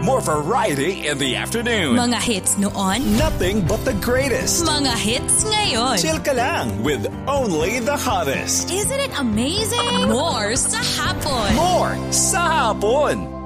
More variety in the afternoon. Mga hits noon, Nothing but the greatest. mga hits ngayon. Chill ka lang with only the hottest. Isn't it amazing? More sa hapon. More sa hapon.